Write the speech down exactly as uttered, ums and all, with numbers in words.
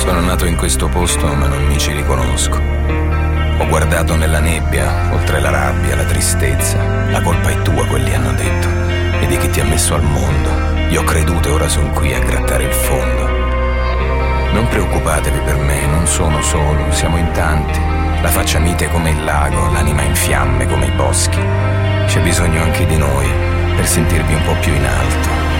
Sono nato in questo posto ma non mi ci riconosco. Ho guardato nella nebbia, oltre la rabbia, la tristezza. La colpa è tua, quelli hanno detto, e di chi ti ha messo al mondo. Io ho creduto e ora sono qui a grattare il fondo. Non preoccupatevi per me, non sono solo, siamo in tanti. La faccia mite come il lago, l'anima in fiamme come i boschi. C'è bisogno anche di noi per sentirvi un po' più in alto.